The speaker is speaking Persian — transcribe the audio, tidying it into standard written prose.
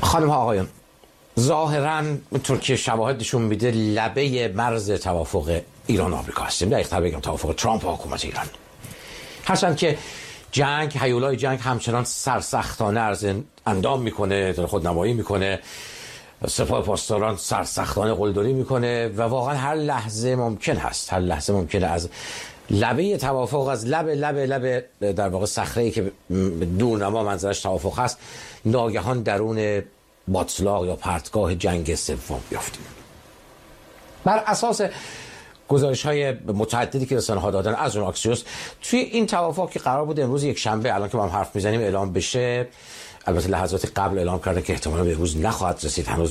خانم ها آقایان، ظاهراً اونطور که شواهد نشون میده لبه مرز توافق ایران و آمریکا هستیم، دقیق‌تر بگم توافق ترامپ و حکومت ایران. هرچند که جنگ، هیولای جنگ همچنان سرسختانه اندام میکنه، خودنمایی میکنه، سپاه پاسداران سرسختانه قلدری میکنه و واقعا هر لحظه ممکن ممکنه از لبه توافق، از لب در واقع صخره‌ای که دورنما منظرش توافق هست، ناگهان درون باتلاق یا پرتگاه جنگ سوم بیافتیم. بر اساس گزارش‌های متعددی که رسانه‌ها دادن، از اون آکسیوس، توی این توافق که قرار بود امروز یک شنبه الان که ما هم حرف میزنیم اعلام بشه، البته لحظات قبل اعلام کرده که احتمالاً به امروز نخواهد رسید، هنوز